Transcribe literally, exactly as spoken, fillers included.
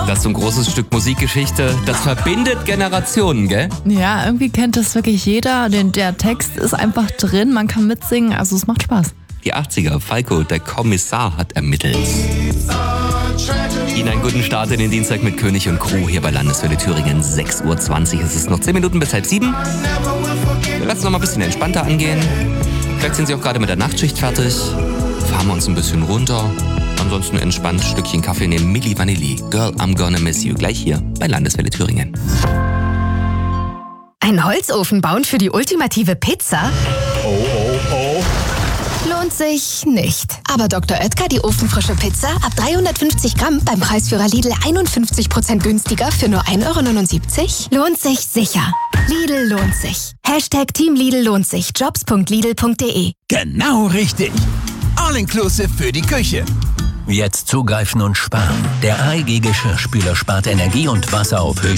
Das ist so ein großes Stück Musikgeschichte. Das verbindet Generationen, gell? Ja, irgendwie kennt das wirklich jeder. Den, der Text ist einfach drin, man kann mitsingen, also es macht Spaß. Die achtziger, Falco, der Kommissar, hat ermittelt. Ihnen einen guten Start in den Dienstag mit König und Crew hier bei Landeswelle Thüringen. sechs Uhr zwanzig, es ist noch zehn Minuten bis halb sieben. Wir lassen noch mal ein bisschen entspannter angehen. Vielleicht sind Sie auch gerade mit der Nachtschicht fertig. Fahren wir uns ein bisschen runter. Ansonsten entspannt Stückchen Kaffee nehmen. Milli Vanilli, Girl, I'm gonna miss you. Gleich hier bei Landeswelle Thüringen. Ein Holzofen bauen für die ultimative Pizza? Oh, oh, oh. Lohnt sich nicht. Aber Doktor Oetker, die ofenfrische Pizza, ab dreihundertfünfzig Gramm beim Preisführer Lidl einundfünfzig Prozent günstiger für nur ein Euro neunundsiebzig? Lohnt sich sicher. Lidl lohnt sich. Hashtag Team Lidl lohnt sich. jobs punkt lidl punkt de. Genau richtig. All-inclusive für die Küche. Jetzt zugreifen und sparen. Der A E G Geschirrspüler spart Energie und Wasser auf Höchst